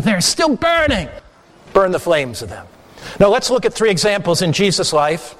they're still burning. Burn the flames of them. Now let's look at 3 examples in Jesus' life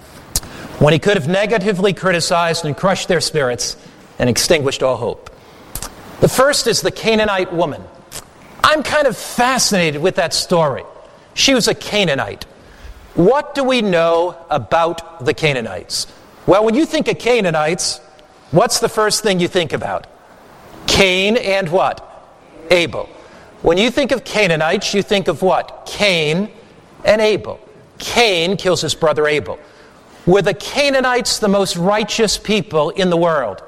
when he could have negatively criticized and crushed their spirits and extinguished all hope. The first is the Canaanite woman. I'm kind of fascinated with that story. She was a Canaanite. What do we know about the Canaanites? Well, when you think of Canaanites, what's the first thing you think about? Cain and what? Abel. When you think of Canaanites, you think of what? Cain and Abel. Cain kills his brother Abel. Were the Canaanites the most righteous people in the world?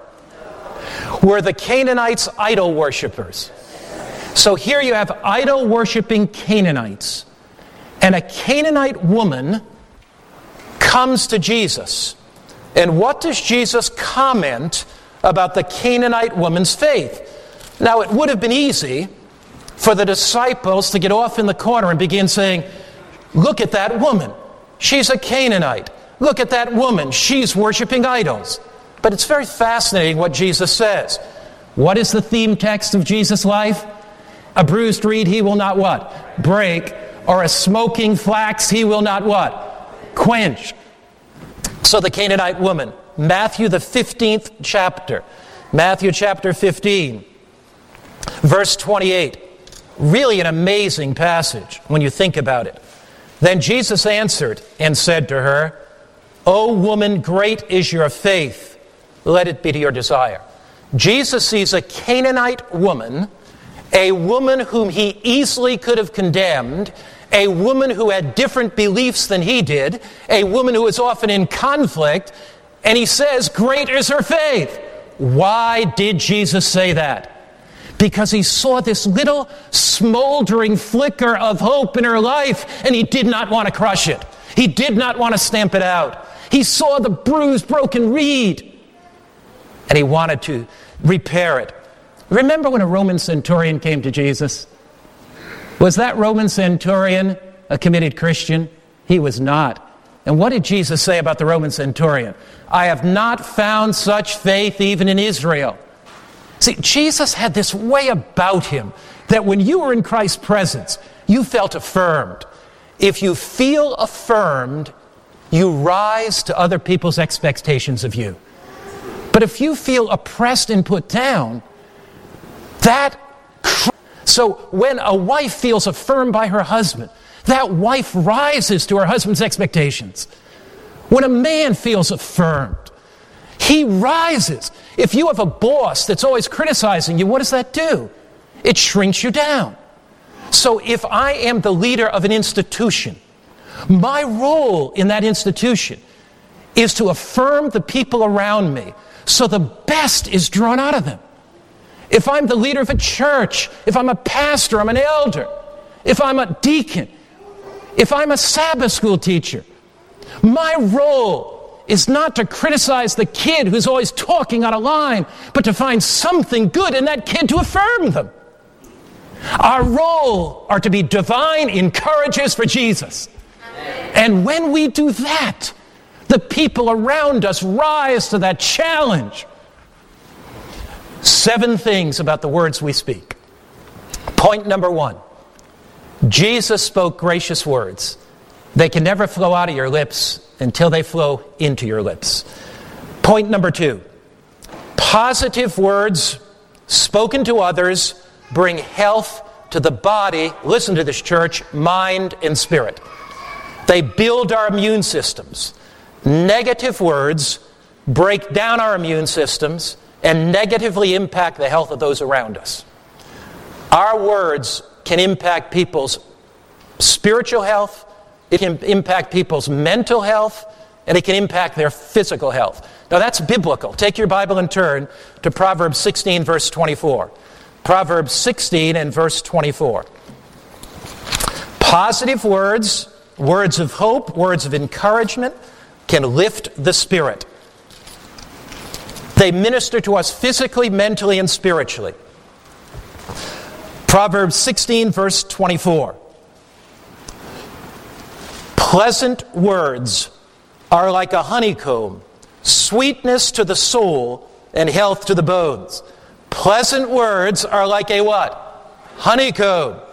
Were the Canaanites idol worshippers? So here you have idol-worshipping Canaanites. And a Canaanite woman comes to Jesus. And what does Jesus comment about the Canaanite woman's faith? Now, it would have been easy for the disciples to get off in the corner and begin saying, look at that woman. She's a Canaanite. Look at that woman. She's worshiping idols. But it's very fascinating what Jesus says. What is the theme text of Jesus' life? A bruised reed he will not what? Break. Or a smoking flax he will not what? Quench. So the Canaanite woman, Matthew the 15th chapter, Matthew chapter 15, verse 28. Really an amazing passage when you think about it. Then Jesus answered and said to her, O woman, great is your faith. Let it be to your desire. Jesus sees a Canaanite woman, a woman whom he easily could have condemned, a woman who had different beliefs than he did, a woman who was often in conflict, and he says, great is her faith. Why did Jesus say that? Because he saw this little smoldering flicker of hope in her life, and he did not want to crush it. He did not want to stamp it out. He saw the bruised, broken reed, and he wanted to repair it. Remember when a Roman centurion came to Jesus? Was that Roman centurion a committed Christian? He was not. And what did Jesus say about the Roman centurion? I have not found such faith even in Israel. See, Jesus had this way about him that when you were in Christ's presence, you felt affirmed. If you feel affirmed, you rise to other people's expectations of you. But if you feel oppressed and put down, so when a wife feels affirmed by her husband, that wife rises to her husband's expectations. When a man feels affirmed, he rises. If you have a boss that's always criticizing you, what does that do? It shrinks you down. So if I am the leader of an institution, my role in that institution is to affirm the people around me so the best is drawn out of them. If I'm the leader of a church, if I'm a pastor, I'm an elder, if I'm a deacon, if I'm a Sabbath school teacher, my role is not to criticize the kid who's always talking out of line, but to find something good in that kid to affirm them. Our role are to be divine encouragers for Jesus. And when we do that, the people around us rise to that challenge. 7 things about the words we speak. Point number 1. Jesus spoke gracious words. They can never flow out of your lips until they flow into your lips. Point number 2. Positive words spoken to others bring health to the body, listen to this church, mind and spirit. They build our immune systems. Negative words break down our immune systems and negatively impact the health of those around us. Our words can impact people's spiritual health, it can impact people's mental health, and it can impact their physical health. Now that's biblical. Take your Bible and turn to Proverbs 16, verse 24. Proverbs 16 and verse 24. Positive words, words of hope, words of encouragement, can lift the spirit. They minister to us physically, mentally, and spiritually. Proverbs 16, verse 24. Pleasant words are like a honeycomb, sweetness to the soul and health to the bones. Pleasant words are like a what? Honeycomb.